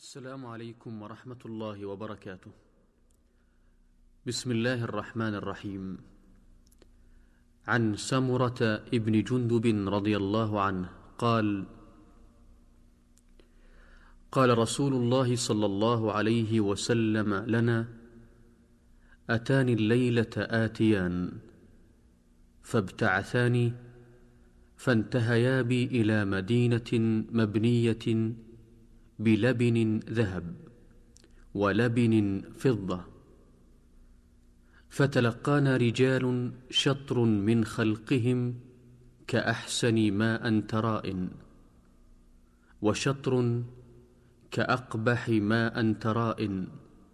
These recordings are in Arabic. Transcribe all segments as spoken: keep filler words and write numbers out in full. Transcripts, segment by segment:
السلام عليكم ورحمة الله وبركاته. بسم الله الرحمن الرحيم. عن سمرة ابن جندب رضي الله عنه قال: قال رسول الله صلى الله عليه وسلم لنا: أتاني الليلة آتيان فابتعثاني فانتهيا بي إلى مدينة مبنية بلبن ذهب ولبن فضة، فتلقانا رجال شطر من خلقهم كأحسن ما أنت راء، وشطر كأقبح ما أنت راء.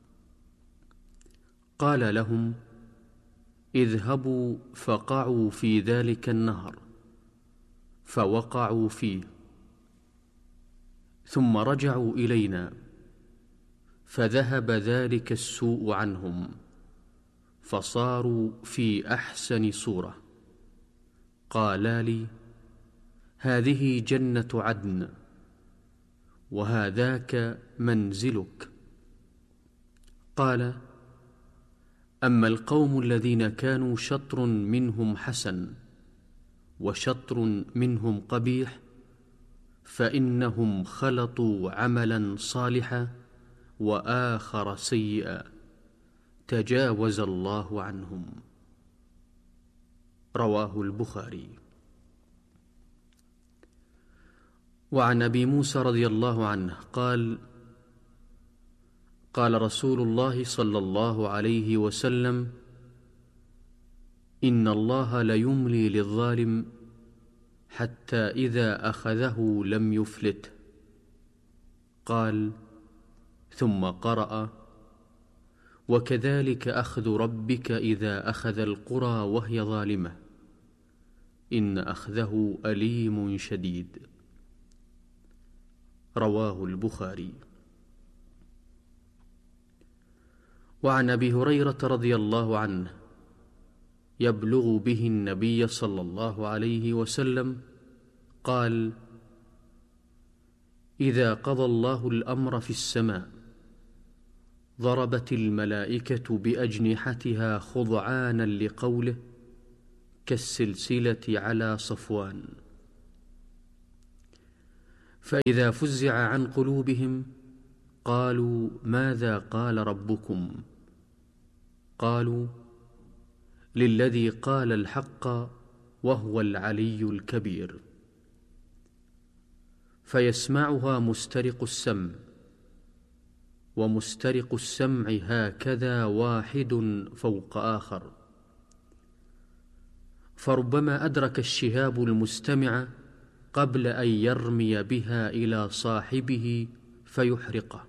قال لهم: اذهبوا فقعوا في ذلك النهر، فوقعوا فيه، ثم رجعوا إلينا، فذهب ذلك السوء عنهم، فصاروا في أحسن صورة. قالا لي: هذه جنة عدن، وهذاك منزلك. قال: أما القوم الذين كانوا شطر منهم حسن وشطر منهم قبيح، فإنهم خلطوا عملا صالحا وآخر سيئا، تجاوز الله عنهم. رواه البخاري. وعن أبي موسى رضي الله عنه قال: قال رسول الله صلى الله عليه وسلم: إن الله ليملي للظالم حتى إذا أخذه لم يفلته. قال: ثم قرأ: وكذلك أخذ ربك إذا أخذ القرى وهي ظالمة إن أخذه أليم شديد. رواه البخاري. وعن أبي هريرة رضي الله عنه يبلغ به النبي صلى الله عليه وسلم قال: إذا قضى الله الأمر في السماء ضربت الملائكة بأجنحتها خضعانا لقوله كالسلسلة على صفوان، فإذا فزع عن قلوبهم قالوا: ماذا قال ربكم؟ قالوا: للذي قال الحق وهو العلي الكبير. فيسمعها مسترق السمع، ومسترق السمع هكذا واحد فوق آخر، فربما أدرك الشهاب المستمع قبل أن يرمي بها إلى صاحبه فيحرقه،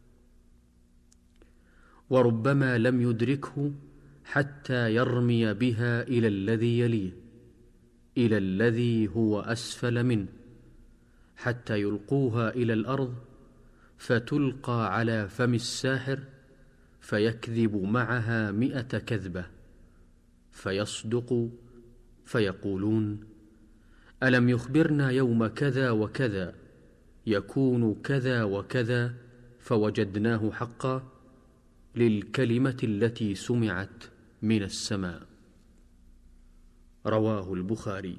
وربما لم يدركه حتى يرمي بها إلى الذي يليه، إلى الذي هو أسفل منه، حتى يلقوها إلى الأرض فتلقى على فم الساحر، فيكذب معها مئة كذبة فيصدق، فيقولون: ألم يخبرنا يوم كذا وكذا يكون كذا وكذا، فوجدناه حقا، للكلمة التي سمعت من السماء. رواه البخاري.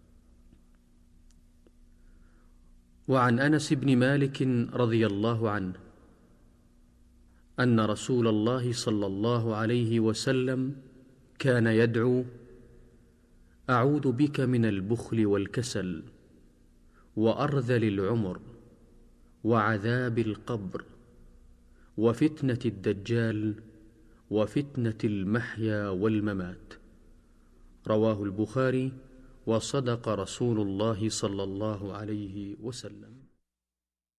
وعن أنس بن مالك رضي الله عنه أن رسول الله صلى الله عليه وسلم كان يدعو: أعوذ بك من البخل والكسل وأرذل العمر وعذاب القبر وفتنة الدجال وفتنة المحيا والممات. رواه البخاري. وصدق رسول الله صلى الله عليه وسلم.